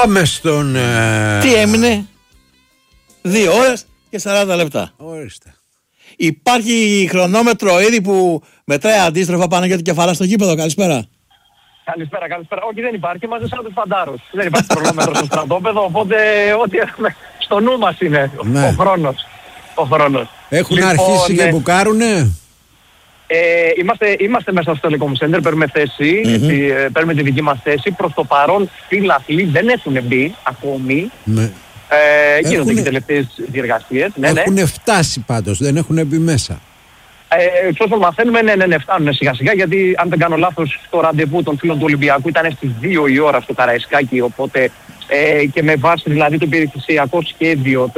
Πάμε στον... Τι έμεινε? 2 ώρες και 40 λεπτά. Ορίστε. Υπάρχει χρονόμετρο ήδη που μετράει αντίστροφα πάνω για την κεφαλά στο γήπεδο. Καλησπέρα. Καλησπέρα. Όχι, δεν υπάρχει. Είμαστε σαν τους φαντάρους. Δεν υπάρχει χρονόμετρο στο στρατόπεδο, οπότε ό,τι έχουμε στο νου μας είναι ο χρόνος. Έχουν αρχίσει και μπουκάρουνε. Είμαστε μέσα στο Telecom Center, παίρνουμε θέση, παίρνουμε τη δική μας θέση. Προς το παρόν φίλαθλοι δεν έχουν μπει ακόμη. Ναι. Γίνονται και τελευταίες διεργασίες. Έχουν φτάσει πάντως, δεν έχουν μπει μέσα. Εξ όσων μαθαίνουμε, ναι, φτάνουν σιγά σιγά, γιατί αν δεν κάνω λάθος το ραντεβού των φίλων του Ολυμπιακού ήταν στις 2 η ώρα στο Καραϊσκάκι, οπότε και με βάση δηλαδή το υπηρεσιακό σχέδιο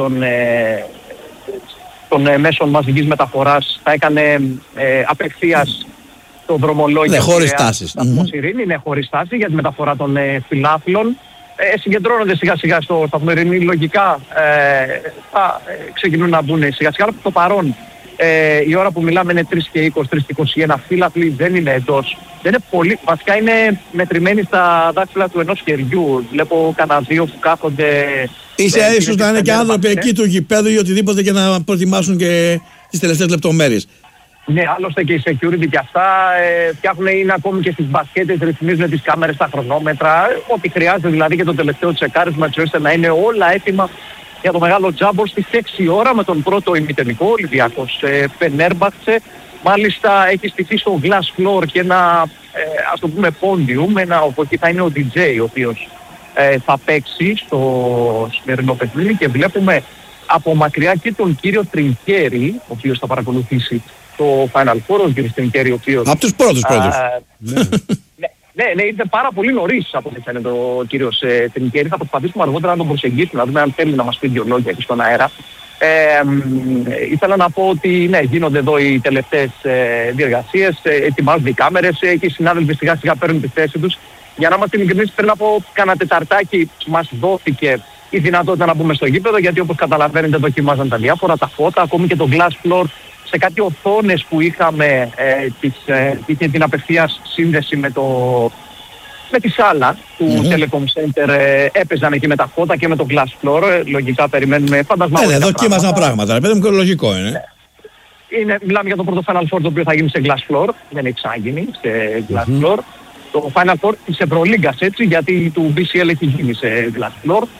των μέσων μαζικής μεταφοράς θα έκανε απευθείας το δρομολόγιο. Ναι, χωρίς τάσεις. Ναι, χωρίς τάση για τη μεταφορά των φιλάθλων. Συγκεντρώνονται σιγά σιγά στο σταθμό Ειρήνη. Λογικά θα ξεκινούν να μπουν σιγά σιγά. Το παρόν η ώρα που μιλάμε είναι 3 και 20, 3 και 21. Φίλαθλοι δεν είναι εντός. Δεν είναι πολύ, βασικά είναι μετρημένοι στα δάχτυλα του ενός χεριού. Βλέπω κανένα 2 που κάθονται. Ίσως να είναι και άνθρωποι εκεί του γηπέδου ή οτιδήποτε για να προετοιμάσουν και τις τελευταίες λεπτομέρειες. Ναι, άλλωστε και οι security και αυτά φτιάχνουν, είναι ακόμη και στις μπασκέτες, ρυθμίζουν τις κάμερες, τα χρονόμετρα, ό,τι χρειάζεται δηλαδή και το τελευταίο τσεκάρισμα, έτσι ώστε να είναι όλα έτοιμα για το μεγάλο τζάμπορ στις 6 ώρα με τον πρώτο ημιτελικό. Ολυμπιακός Φενέρμπαχτσε. Μάλιστα έχει στηθεί στο glass floor και ένα ας το πούμε podium, όπου εκεί θα είναι ο DJ ο οποίος θα παίξει στο σημερινό παιχνίδι, και βλέπουμε από μακριά και τον κύριο Τρινκέρι, ο οποίος θα παρακολουθήσει το Final Four, ο κύριος Τρινκέρι, ο οποίος... Από τους πρώτους. Ναι, ήρθε πάρα πολύ νωρίς από ό,τι φαίνεται ο κύριος Τρινκέρι. Θα προσπαθήσουμε αργότερα να τον προσεγγίσουμε, να δούμε αν θέλει να μας πει 2 λόγια εκεί στον αέρα. Ήθελα να πω ότι ναι, γίνονται εδώ οι τελευταίες διεργασίες, ετοιμάζονται οι κάμερες και οι συνάδελφοι σιγά σιγά παίρνουν τη θέση τους. Για να είμαστε ειλικρινείς, πριν από κάνα τεταρτάκι μας δόθηκε η δυνατότητα να μπούμε στο γήπεδο, γιατί όπως καταλαβαίνετε δοκιμάζαν τα διάφορα, τα φώτα, ακόμη και το glass floor. Σε κάτι οθόνες που είχαμε είχε την απευθείας σύνδεση με τη σάλα του Telecom Center, έπαιζαν εκεί με τα φώτα και με το glass floor. Λογικά περιμένουμε φαντασμάτων. Εδώ δοκίμαζαν πράγματα. Παιδί μου, λογικό είναι. Μιλάμε για το πρώτο Final Four το οποίο θα γίνει σε glass floor. Δεν έχει ξαναγίνει σε glass floor. Το Final Four της Ευρωλίγκας, έτσι, γιατί του BCL έχει γίνει σε glass floor.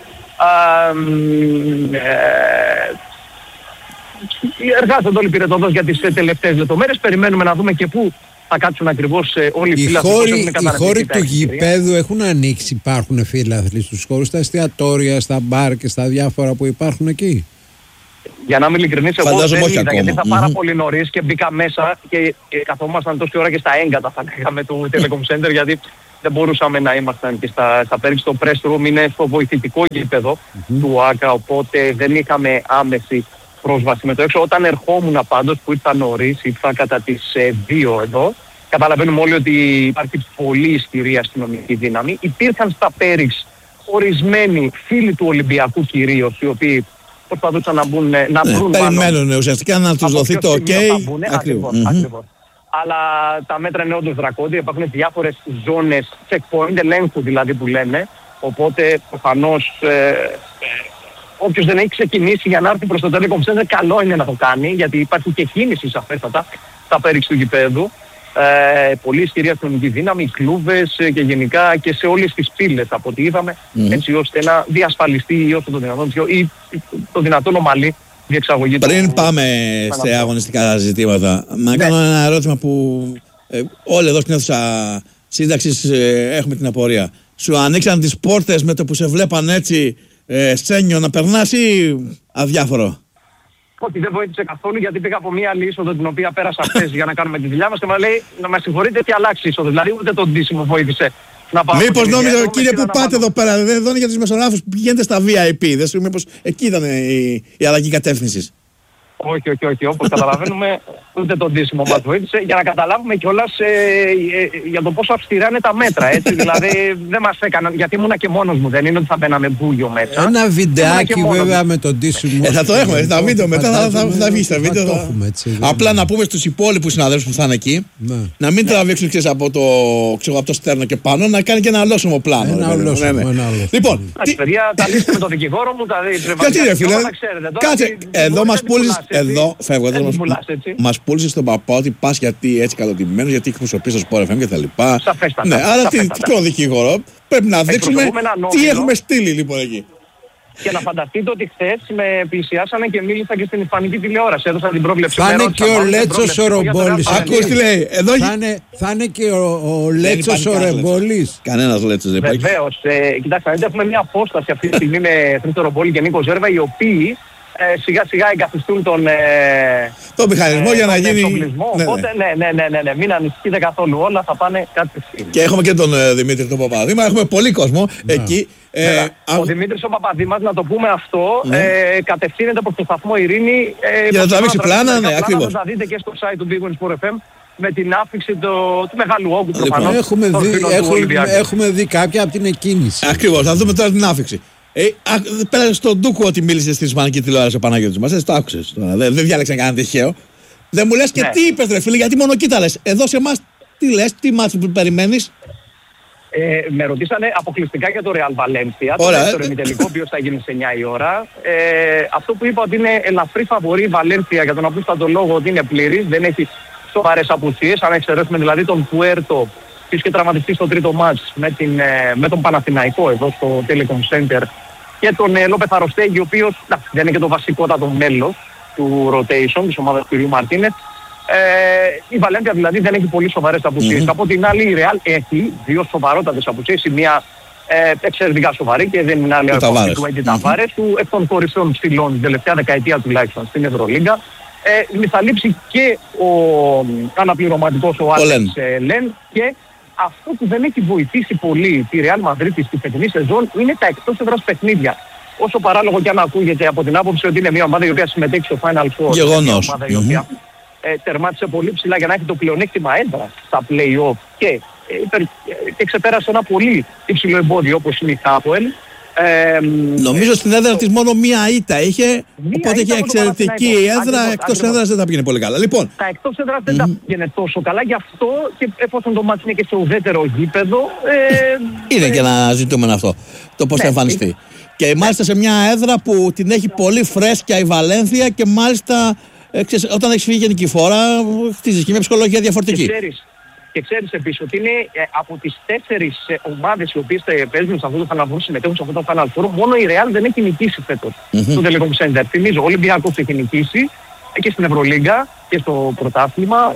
Εργάζονται όλοι πυρετοδός για τις τελευταίες λεπτομέρειες. Περιμένουμε να δούμε και πού θα κάτσουν ακριβώς όλοι οι φίλαθλοι. Οι χώροι του γηπέδου έχουν ανοίξει, υπάρχουν φίλαθλοι στους χώρους, στα εστιατόρια, στα μπαρ και στα διάφορα που υπάρχουν εκεί? Για να είμαι ειλικρινής, εγώ δεν είδα, γιατί θα πάρα πολύ νωρίς και μπήκα μέσα και καθόμασταν τόση ώρα και στα έγκατα θα λέγαμε του Telecom Center, γιατί δεν μπορούσαμε να ήμασταν και στα πέριξ. Το press room είναι στο βοηθητικό γήπεδο του ΆΚΑ, οπότε δεν είχαμε άμεση πρόσβαση με το έξω. Όταν ερχόμουν πάντως, που ήρθα νωρίς, ήρθα κατά τις 2 εδώ, καταλαβαίνουμε όλοι ότι υπάρχει πολύ ισχυρή αστυνομική δύναμη. Υπήρχαν στα πέριξ ορισμένοι φίλοι του Ολυμπιακού κυρίως, οι οποίοι προσπαθούσαν να μπουν, να βρουν. Περιμένουν ουσιαστικά να τους δοθεί το OK. Ακριβώς. Αλλά τα μέτρα είναι όντως δρακόντια. Υπάρχουν διάφορες ζώνες checkpoint, ελέγχου δηλαδή που λένε. Οπότε προφανώς όποιος δεν έχει ξεκινήσει για να έρθει προς το Telecom Center, καλό είναι να το κάνει, γιατί υπάρχει και κίνηση σαφέστατα στα πέριξ του γηπέδου. Πολύ ισχυρή αστυνομική δύναμη, κλούβες και γενικά και σε όλες τις πύλες από ό,τι είδαμε, έτσι ώστε να διασφαλιστεί όσο το δυνατόν ή το δυνατόν ομαλή διεξαγωγή. Πριν πάμε σε αγωνιστικά ζητήματα, να κάνω ένα ερώτημα που όλοι εδώ στην αίθουσα σύνταξης έχουμε την απορία. Σου ανοίξαν τις πόρτες με το που σε βλέπαν έτσι Σένιο να περνάς ή αδιάφορο? Όχι, δεν βοήθησε καθόλου, γιατί πήγα από μία άλλη είσοδο την οποία πέρασα χθες για να κάνουμε τη δουλειά μας και μου λέει να με συγχωρείτε, τι αλλάξει είσοδο. Δηλαδή ούτε το ντύσιμο βοήθησε να πάω. Μήπως νόμιζα, κύριε, που πάτε εδώ πέρα, δεν είναι για τους μεσογράφους που πηγαίνετε στα VIP, μήπως εκεί ήταν η αλλαγή κατεύθυνσης? Όχι. Όπως καταλαβαίνουμε, ούτε το ντύσιμο μας βοήθησε. Για να καταλάβουμε κιόλας για το πόσο αυστηρά είναι τα μέτρα. Έτσι. Δηλαδή δεν μας έκαναν, γιατί ήμουνα και μόνος μου. Δεν είναι ότι θα μπαίναμε μπούγιο μέσα. Ένα βιντεάκι βέβαια με τον ντύσιμο. Θα το έχουμε, τα βίντεο μετά θα βγει στα βίντεο. Απλά να πούμε στους υπόλοιπους συναδέλφους που θα είναι εκεί, να μην τραβήξουν από το στέρνο και πάνω, να κάνει και ένα ολόσωμο πλάνο. Λοιπόν, παιδιά, τα λύστε με τον δικηγόρο μου, τα ξέρετε. Κάτσε, εδώ μας πούλησες. Εδώ φεύγω. Μας πούλησες στον παπά ότι πας γιατί έτσι καλοτημένος, γιατί εκπροσωπείς το Sport FM και τα λοιπά. Σαφέστατα. Ναι, άρα τι δικηγόρο. Πρέπει να δείξουμε τι έχουμε στείλει λοιπόν εκεί. Και να φανταστείτε ότι χθες με πλησιάσανε και μίλησα και στην ισπανική τηλεόραση. Έδωσαν την πρόβλεψη. Θα είναι και ο Λέτσος ο Ρομπόλης. Ακούς τι λέει. Θα είναι και ο Λέτσος ο Ρομπόλης. Κανένας Λέτσος δεν υπάρχει. Βεβαίως. Κοιτάξτε, έχουμε μια απόσταση αυτή τη στιγμή με Χρήστο Ρομπόλη και Νίκο Ζέρβα, οι οποίοι σιγά σιγά εγκαθιστούν τον μηχανισμό για να γίνει. Οπότε ναι, μην ανησυχείτε καθόλου. Όλα θα πάνε κατευθείαν. Και έχουμε και τον Δημήτρη τον Παπαδήμα. Έχουμε πολύ κόσμο εκεί. Ο Δημήτρης ο Παπαδήμας, να το πούμε αυτό, κατευθύνεται προς το σταθμό Ειρήνη. Για να τραβήξει πλάνα, ναι, ακριβώς. Θα τα δείτε και στο site του Big Win Sport FM με την άφηξη του μεγάλου όγκου προφανώς. Έχουμε δει κάποια από την εκκίνηση. Ακριβώς, θα δούμε τώρα την άφηξη. Πέρασε στον Ντούκο ότι μίλησε στην ισπανική τηλεόραση ο Παναγιώτης μας. Το άκουσες. Δεν διάλεξα κανένα τυχαίο. Δεν μου λες και τι είπες ρε φίλε, γιατί μόνο κοίτα λες. Εδώ σε εμάς τι λες, τι μάτσο που περιμένεις. Με ρωτήσανε αποκλειστικά για το Real Valencia, το δεύτερο ημιτελικό, ο οποίος θα γίνει σε 9 η ώρα. Αυτό που είπα ότι είναι ελαφρύ φαβορή η Valencia για τον απλούστατο λόγο ότι είναι πλήρης, δεν έχει σοβαρές απουσίες. Αν εξαιρέσουμε δηλαδή τον Πουέρτο, που είχε τραυματιστεί στο τρίτο μάτς με τον Παναθηναϊκό εδώ στο Telecom Center, και τον Λόπεθ Αροστέγγι, ο οποίος δεν είναι και το βασικότατο μέλος του rotation της ομάδας του κ. Μαρτίνεθ. Η Βαλένθια δηλαδή δεν έχει πολύ σοβαρές απουσίες. Από την άλλη η Real έχει δύο σοβαρότατες απουσίες. Η μία εξαιρετικά σοβαρή και δεν είναι άλλη από του Έντι Ταβάρες, του εκ των κορυφαίων ψηλών την τελευταία δεκαετία τουλάχιστον στην Ευρωλίγκα. Θα λείψει και ο αναπληρωματικός ο Άλεξ Λεν, και αυτό που δεν έχει βοηθήσει πολύ τη Real Madrid στη φετινή σεζόν είναι τα εκτός έδρας παιχνίδια. Όσο παράλογο και αν ακούγεται από την άποψη ότι είναι μια ομάδα η οποία συμμετέχει στο Final Four. Γεγονός. Μια ομάδα η οποία τερμάτισε πολύ ψηλά για να έχει το πλεονέκτημα έδρας στα play-off και ξεπέρασε ένα πολύ υψηλό εμπόδιο όπως είναι η Χάπουελ. Νομίζω στην έδρα της μόνο μία ήττα είχε, οπότε και εξαιρετική έδρα, εκτός έδρας δεν θα πήγαινε πολύ καλά. Λοιπόν, τα εκτός έδρας δεν τα πήγαινε τόσο καλά, γι' αυτό και εφόσον το μάτι είναι και σε ουδέτερο γήπεδο. Είναι και ένα ζητούμενο αυτό, το πώς θα εμφανιστεί. Και μάλιστα σε μια έδρα που την έχει πολύ φρέσκια η Βαλένθια και μάλιστα όταν έχεις φύγει γενική φορά, χτίζεις και μια ψυχολογία διαφορετική. Και ξέρεις επίσης ότι είναι από τις 4 ομάδες οι οποίες παίζουν σε αυτό το Final Four, συμμετέχουν σε αυτό το Final Four, μόνο η Real δεν έχει νικήσει φέτος στο Telecom Center. Θυμίζω, ο Ολυμπιακός έχει νικήσει και στην Ευρωλίγκα και στο πρωτάθλημα.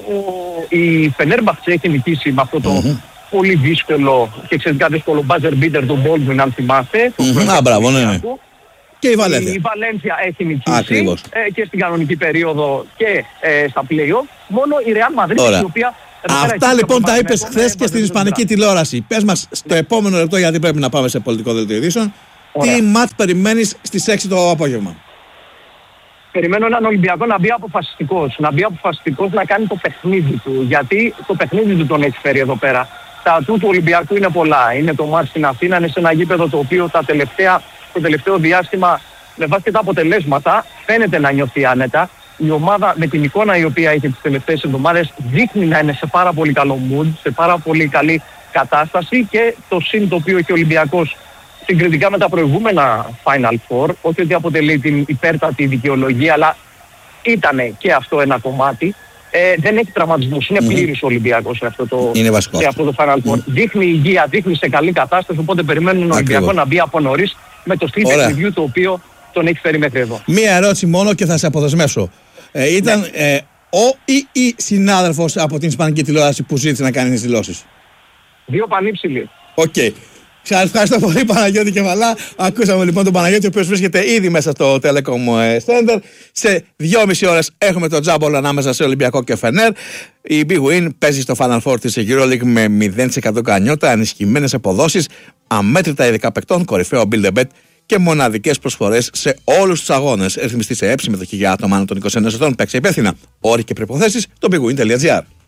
Η Φενέρμπαχτσε έχει νικήσει με αυτό το πολύ δύσκολο και εξαιρετικά δύσκολο buzzer beater του Baldwin, αν θυμάστε. Μπράβο, ναι. Και η Βαλένθια. Η Βαλένθια έχει νικήσει και στην κανονική περίοδο και στα play-off. Μόνο η Real Madrid, η οποία... Αυτά λοιπόν τα είπες χθες και στην ισπανική τηλεόραση. Πες μας στο επόμενο λεπτό, γιατί πρέπει να πάμε σε πολιτικό δελτίο ειδήσεων, τι μάτς περιμένεις στις 6 το απόγευμα. Περιμένω έναν Ολυμπιακό να μπει αποφασιστικός, να κάνει το παιχνίδι του, γιατί το παιχνίδι του τον έχει φέρει εδώ πέρα. Τα ατού του Ολυμπιακού είναι πολλά. Είναι το μάτς στην Αθήνα, είναι σε ένα γήπεδο το οποίο το τελευταίο διάστημα, με βάση και τα αποτελέσματα, φαίνεται να νιώθει άνετα. Η ομάδα με την εικόνα η οποία έχει τις τελευταίες εβδομάδες δείχνει να είναι σε πάρα πολύ καλό mood, σε πάρα πολύ καλή κατάσταση, και το συν το οποίο έχει ο Ολυμπιακός συγκριτικά με τα προηγούμενα Final Four, όχι ότι αποτελεί την υπέρτατη δικαιολογία, αλλά ήταν και αυτό ένα κομμάτι. Δεν έχει τραυματισμούς, είναι πλήρης ο Ολυμπιακός σε αυτό το Final Four. Δείχνει υγεία, δείχνει σε καλή κατάσταση, οπότε περιμένουν τον Ολυμπιακό να μπει από νωρίς με το στυλ παιχνιδιού το οποίο τον έχει φέρει μέχρι εδώ. Μία ερώτηση μόνο και θα σε αποδεσμεύσω. Ήταν ο ή η συνάδελφος από την ισπανική τηλεόραση που ζήτησε να κάνει τις δηλώσεις? Δύο πανύψηλοι. Οκ. Σας ευχαριστώ πολύ Παναγιώτη Κεφαλά. Ακούσαμε λοιπόν τον Παναγιώτη, ο οποίος βρίσκεται ήδη μέσα στο Telecom Center. Σε 2,5 ώρες έχουμε το τζάμπολ ανάμεσα σε Ολυμπιακό και Φενέρ. Η Big Win παίζει στο Final Four της EuroLeague με 0% κανιώτα, ενισχυμένες αποδόσεις, αμέτρητα ειδικά παικτών, κορυφαίο Build a Bet και μοναδικές προσφορές σε όλους τους αγώνες. Ρυθμιστή σε συμμετοχή για άτομα άνω των 21 ετών. Παίξε υπεύθυνα. Όροι και προϋποθέσεις στο bigwin.gr.